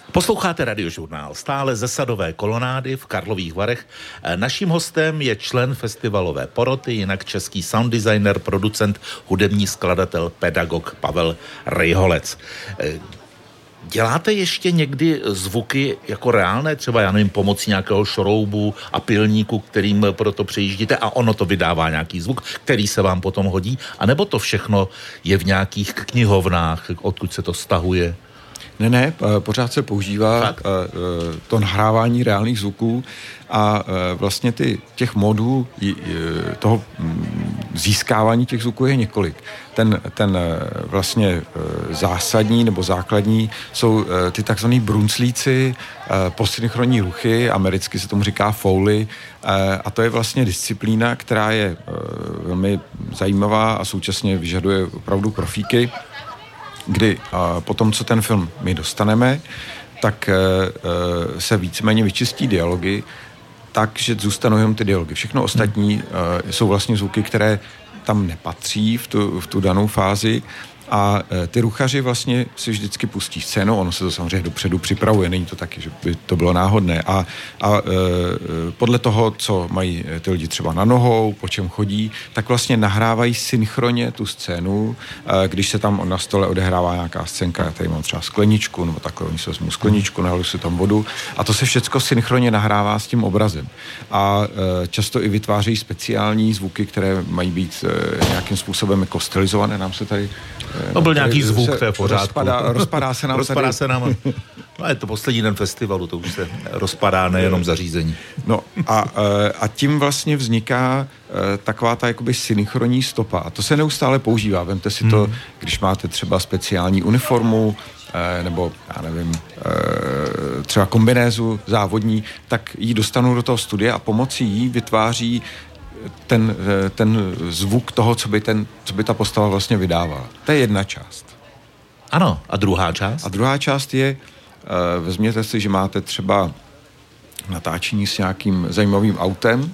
Posloucháte Radiožurnál, stále ze Sadové kolonády v Karlových Varech. Naším hostem je člen festivalové poroty, jinak český sound designer, producent, hudební skladatel, pedagog Pavel Rejholec. Děláte ještě někdy zvuky jako reálné, třeba já nevím, pomocí nějakého šroubu a pilníku, kterým proto přejíždíte a ono to vydává nějaký zvuk, který se vám potom hodí, anebo to všechno je v nějakých knihovnách, odkud se to stahuje? Ne, pořád se používá to nahrávání reálných zvuků a vlastně těch modů toho získávání těch zvuků je několik. Ten vlastně zásadní nebo základní jsou ty takzvaný brunclíci, posynchronní ruchy, americky se tomu říká Foley, a to je vlastně disciplína, která je velmi zajímavá a současně vyžaduje opravdu profíky, kdy po tom, co ten film my dostaneme, tak se víceméně vyčistí dialogy, takže zůstanou jenom ty dialogy. Všechno ostatní jsou vlastně zvuky, které tam nepatří v tu danou fázi a ty ruchaři vlastně si vždycky pustí scénu, ono se to samozřejmě dopředu připravuje, není to taky, že by to bylo náhodné a podle toho, co mají ty lidi třeba na nohou, po čem chodí, tak vlastně nahrávají synchronně tu scénu, když se tam na stole odehrává nějaká scénka, já tady mám třeba skleničku, nebo takhle, oni se vezmou skleničku, naliju si tam vodu a to se všecko synchronně nahrává s tím obrazem. A často i vytvářejí speciální zvuky, které mají být nějakým způsobem jako stylizované, nám se tady no byl nějaký zvuk, to je v pořádku. Rozpadá se nám. No je to poslední den festivalu, to už se rozpadá nejenom zařízení. No a tím vlastně vzniká taková ta jakoby synchronní stopa. A to se neustále používá. Vemte si to, když máte třeba speciální uniformu, nebo já nevím, třeba kombinézu závodní, tak ji dostanou do toho studia a pomocí jí vytváří ten zvuk toho, co by ta postava vlastně vydávala. To je jedna část. Ano, a druhá část? A druhá část je, vezměte si, že máte třeba natáčení s nějakým zajímavým autem,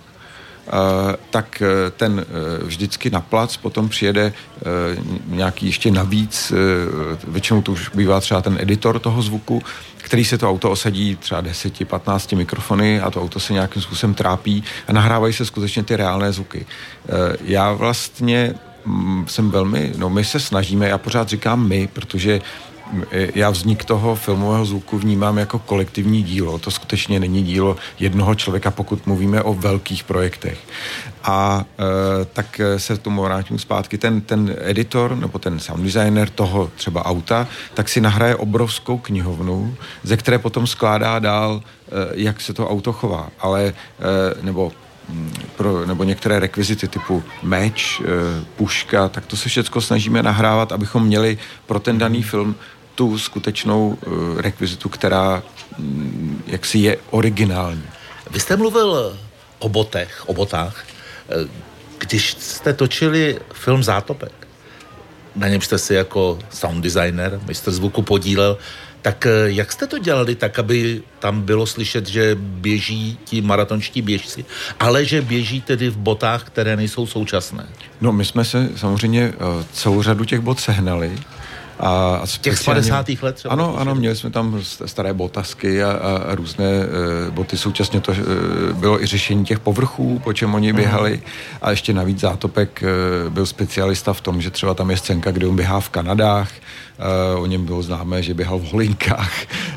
tak ten vždycky na plac potom přijede nějaký ještě navíc, většinou to už bývá třeba ten editor toho zvuku, který se to auto osadí třeba 10-15 mikrofony a to auto se nějakým způsobem trápí a nahrávají se skutečně ty reálné zvuky. Já vlastně jsem my se snažíme, já pořád říkám my, protože já vznik toho filmového zvuku vnímám jako kolektivní dílo. To skutečně není dílo jednoho člověka, pokud mluvíme o velkých projektech. A tak se tomu vrátím zpátky. Ten editor nebo ten sound designer toho třeba auta, tak si nahraje obrovskou knihovnu, ze které potom skládá dál, jak se to auto chová. Ale nebo některé rekvizity typu meč, puška, tak to se všechno snažíme nahrávat, abychom měli pro ten daný film tu skutečnou rekvizitu, která jaksi je originální. Vy jste mluvil o botách. Když jste točili film Zátopek, na něm jste si jako sound designer, mistr zvuku podílel, tak jak jste to dělali tak, aby tam bylo slyšet, že běží ti maratonští běžci, ale že běží tedy v botách, které nejsou současné? No, my jsme se samozřejmě celou řadu těch bot sehnali. A těch z 50. let třeba? Ano, měli jsme tam staré botasky a různé boty. Současně to bylo i řešení těch povrchů, po čem oni běhali. A ještě navíc Zátopek byl specialista v tom, že třeba tam je scénka, kde on běhá v Kanadách. O něm bylo známé, že běhal v holinkách.